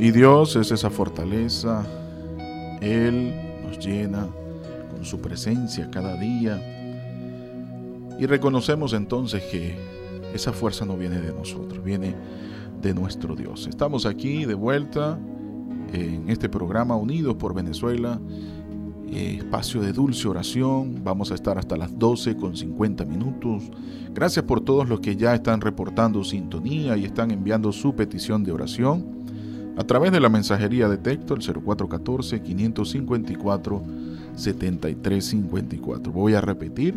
Y Dios es esa fortaleza. Él nos llena con su presencia cada día. Y reconocemos entonces que esa fuerza no viene de nosotros, viene de nuestro Dios. Estamos aquí de vuelta en este programa Unidos por Venezuela, espacio de dulce oración. Vamos a estar hasta las 12:50. Gracias por todos los que ya están reportando sintonía y están enviando su petición de oración a través de la mensajería de texto, el 0414-554-7354. Voy a repetir,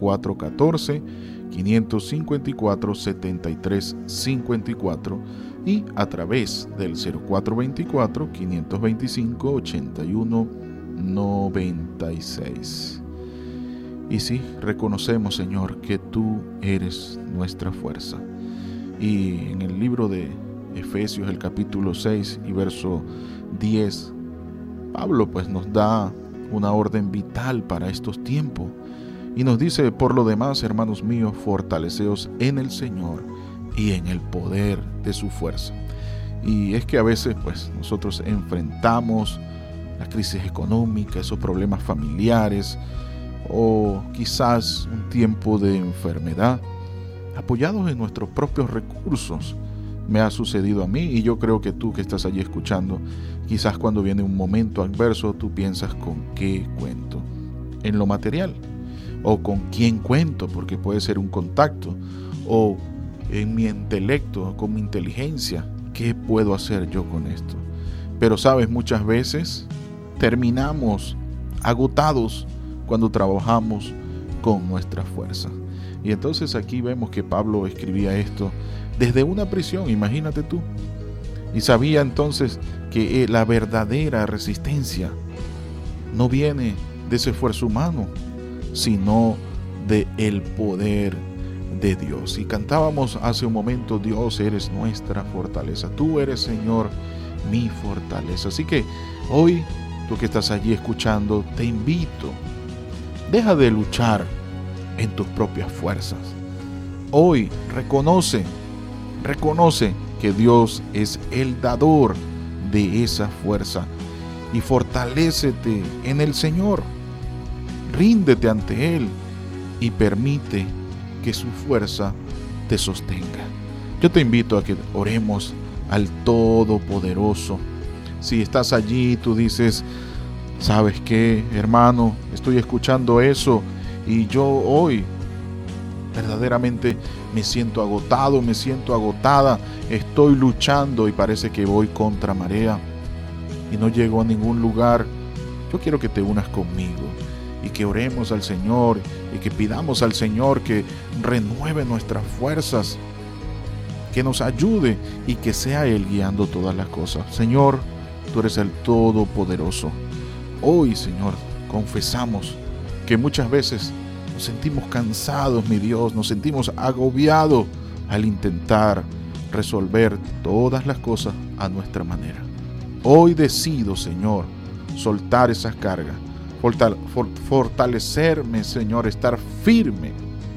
0414-554-7354 y a través del 0424-525-8196. Y sí, reconocemos, Señor, que tú eres nuestra fuerza. Y en el libro de Efesios, el capítulo 6 y verso 10, Pablo pues nos da una orden vital para estos tiempos y nos dice: por lo demás, hermanos míos, fortaleceos en el Señor y en el poder de su fuerza. Y es que a veces pues nosotros enfrentamos la crisis económica, esos problemas familiares o quizás un tiempo de enfermedad, apoyados en nuestros propios recursos. Me ha sucedido a mí y yo creo que tú que estás allí escuchando, quizás cuando viene un momento adverso, tú piensas: ¿con qué cuento? En lo material, o con quién cuento, porque puede ser un contacto, o en mi intelecto, con mi inteligencia, ¿qué puedo hacer yo con esto? Pero sabes, muchas veces terminamos agotados cuando trabajamos con nuestra fuerza. Y entonces aquí vemos que Pablo escribía esto desde una prisión, imagínate tú. Y sabía entonces que la verdadera resistencia no viene de ese esfuerzo humano, sino del poder de Dios. Y cantábamos hace un momento: Dios, eres nuestra fortaleza. Tú eres, Señor, mi fortaleza. Así que hoy, tú que estás allí escuchando, te invito: deja de luchar en tus propias fuerzas. Hoy reconoce que Dios es el dador de esa fuerza y fortalécete en el Señor. Ríndete ante Él y permite que su fuerza te sostenga. Yo te invito a que oremos al Todopoderoso. Si estás allí, tú dices: ¿sabes qué, hermano? Estoy escuchando eso y yo hoy verdaderamente me siento agotado, me siento agotada, estoy luchando y parece que voy contra marea y no llego a ningún lugar. Yo quiero que te unas conmigo y que oremos al Señor y que pidamos al Señor que renueve nuestras fuerzas, que nos ayude y que sea Él guiando todas las cosas. Señor, tú eres el Todopoderoso. Hoy, Señor, confesamos que muchas veces nos sentimos cansados, mi Dios, nos sentimos agobiados al intentar resolver todas las cosas a nuestra manera. Hoy decido, Señor, soltar esas cargas, fortalecerme, Señor, estar firme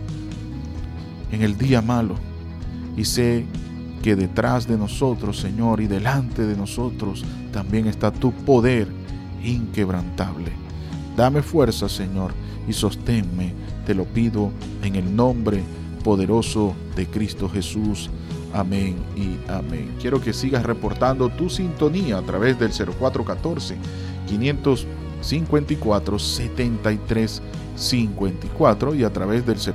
en el día malo. Y sé que detrás de nosotros, Señor, y delante de nosotros también está tu poder inquebrantable. Dame fuerza, Señor, y sosténme, te lo pido en el nombre poderoso de Cristo Jesús. Amén y amén. Quiero que sigas reportando tu sintonía a través del 0414-554-7354 y a través del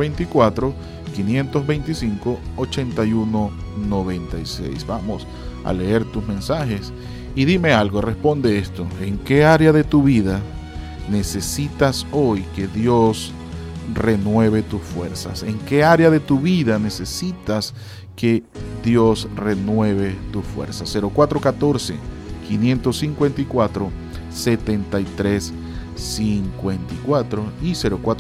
0424-525-8196. Vamos a leer tus mensajes y dime algo, responde esto: ¿en qué área de tu vida necesitas hoy que Dios renueve tus fuerzas? ¿En qué área de tu vida necesitas que Dios renueve tus fuerzas? 0414-554-7354 y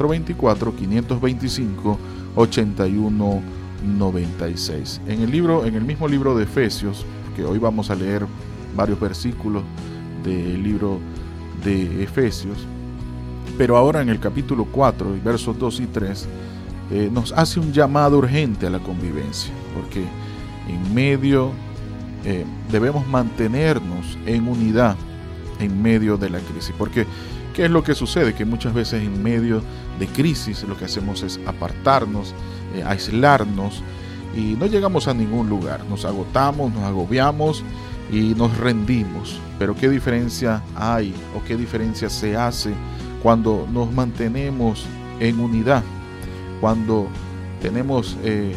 0424-525-8196. En el mismo libro de Efesios, que hoy vamos a leer varios versículos del libro de Efesios, pero ahora en el capítulo 4, versos 2 y 3, nos hace un llamado urgente a la convivencia, porque en medio debemos mantenernos en unidad en medio de la crisis. Porque, ¿qué es lo que sucede? Que muchas veces en medio de crisis lo que hacemos es apartarnos, aislarnos, y no llegamos a ningún lugar. Nos agotamos, nos agobiamos y nos rendimos. Pero ¿qué diferencia hay o qué diferencia se hace cuando nos mantenemos en unidad? Cuando tenemos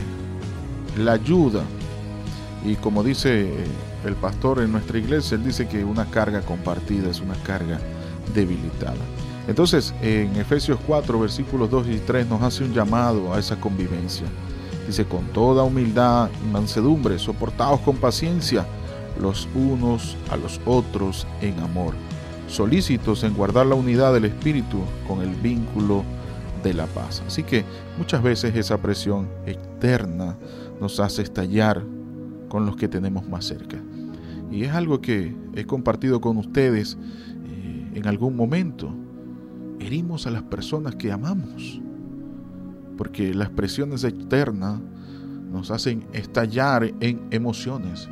la ayuda. Y como dice el pastor en nuestra iglesia, él dice que una carga compartida es una carga debilitada. Entonces, en Efesios 4, versículos 2 y 3 nos hace un llamado a esa convivencia. Dice: con toda humildad y mansedumbre, soportaos con paciencia los unos a los otros en amor, solícitos en guardar la unidad del espíritu con el vínculo de la paz. Así que muchas veces esa presión externa nos hace estallar con los que tenemos más cerca. Y es algo que he compartido con ustedes en algún momento. Herimos a las personas que amamos, porque las presiones externas nos hacen estallar en emociones.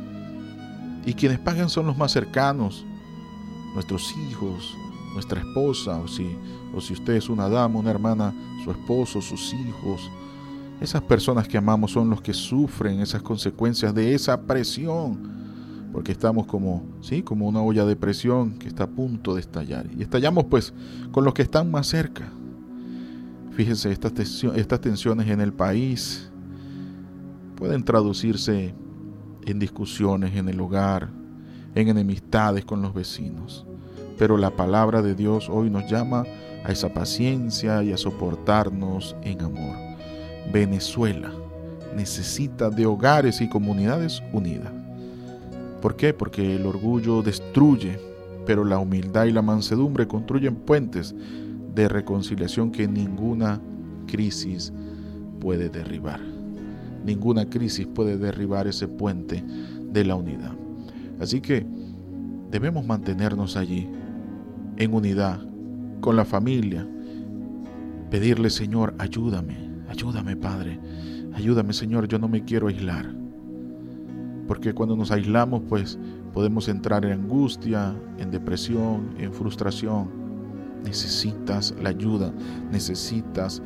Y quienes pagan son los más cercanos, nuestros hijos, nuestra esposa, o si usted es una dama, una hermana, su esposo, sus hijos. Esas personas que amamos son los que sufren esas consecuencias de esa presión, porque estamos como una olla de presión que está a punto de estallar. Y estallamos pues con los que están más cerca. Fíjense, estas tensiones en el país pueden traducirse en discusiones en el hogar, en enemistades con los vecinos. Pero la palabra de Dios hoy nos llama a esa paciencia y a soportarnos en amor. Venezuela necesita de hogares y comunidades unidas. ¿Por qué? Porque el orgullo destruye, pero la humildad y la mansedumbre construyen puentes de reconciliación que ninguna crisis puede derribar. Ninguna crisis puede derribar ese puente de la unidad. Así que debemos mantenernos allí, en unidad, con la familia. Pedirle: Señor, ayúdame Padre, ayúdame Señor, yo no me quiero aislar. Porque cuando nos aislamos, pues podemos entrar en angustia, en depresión, en frustración. Necesitas la ayuda, necesitas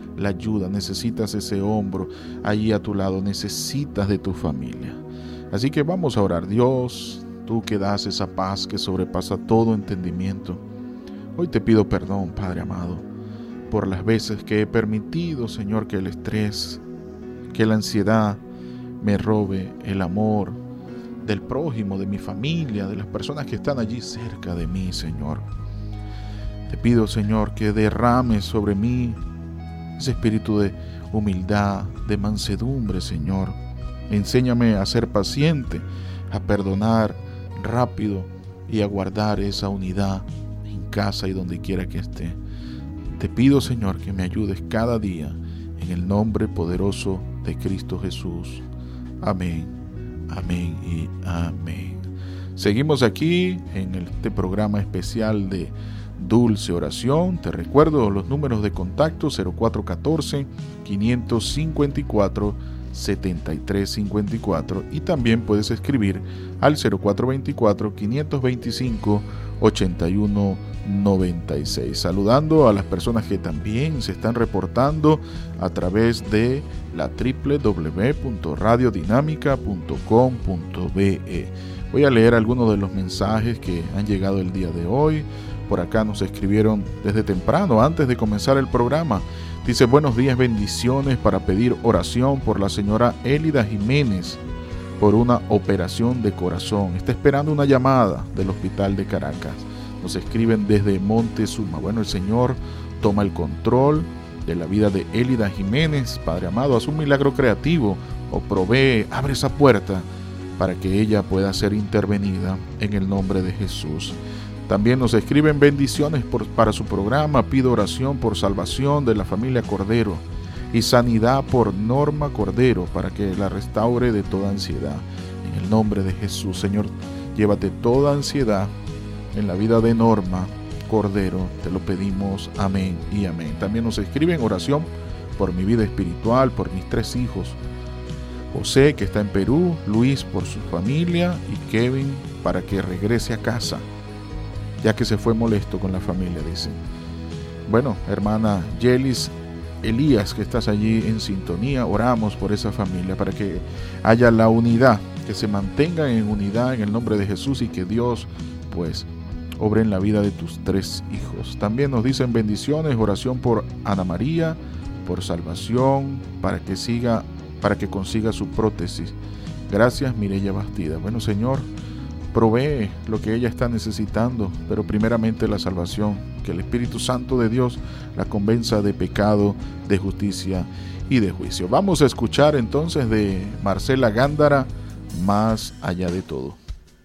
ese hombro allí a tu lado, necesitas de tu familia. Así que vamos a orar. Dios, tú que das esa paz que sobrepasa todo entendimiento, hoy te pido perdón, Padre amado, por las veces que he permitido, Señor, que el estrés, que la ansiedad me robe el amor del prójimo, de mi familia, de las personas que están allí cerca de mí, Señor. Te pido, Señor, que derrames sobre mí ese espíritu de humildad, de mansedumbre, Señor. Enséñame a ser paciente, a perdonar rápido y a guardar esa unidad en casa y donde quiera que esté. Te pido, Señor, que me ayudes cada día en el nombre poderoso de Cristo Jesús. Amén, amén y amén. Seguimos aquí en este programa especial de Dulce Oración. Te recuerdo los números de contacto: 0414-554-7354, y también puedes escribir al 0424-525-8196. Saludando a las personas que también se están reportando a través de la www.radiodinámica.com.be. Voy a leer algunos de los mensajes que han llegado el día de hoy. Por acá nos escribieron desde temprano, antes de comenzar el programa. Dice: buenos días, bendiciones, para pedir oración por la señora Elida Jiménez por una operación de corazón. Está esperando una llamada del hospital de Caracas. Nos escriben desde Montezuma. Bueno, el Señor toma el control de la vida de Elida Jiménez. Padre amado, haz un milagro creativo o provee, abre esa puerta para que ella pueda ser intervenida en el nombre de Jesús. También nos escriben bendiciones para su programa. Pido oración por salvación de la familia Cordero y sanidad por Norma Cordero para que la restaure de toda ansiedad. En el nombre de Jesús, Señor, llévate toda ansiedad en la vida de Norma Cordero. Te lo pedimos. Amén y amén. También nos escriben oración por mi vida espiritual, por mis 3 hijos, José, que está en Perú, Luis por su familia y Kevin para que regrese a casa, ya que se fue molesto con la familia, dice. Bueno, hermana Yelis, Elías, que estás allí en sintonía, oramos por esa familia para que haya la unidad, que se mantengan en unidad en el nombre de Jesús y que Dios pues obre en la vida de tus 3 hijos. También nos dicen bendiciones, oración por Ana María, por salvación, para que consiga su prótesis. Gracias, Mireya Bastida. Bueno, Señor, provee lo que ella está necesitando, pero primeramente la salvación, que el Espíritu Santo de Dios la convenza de pecado, de justicia y de juicio. Vamos a escuchar entonces de Marcela Gándara, Más allá de todo.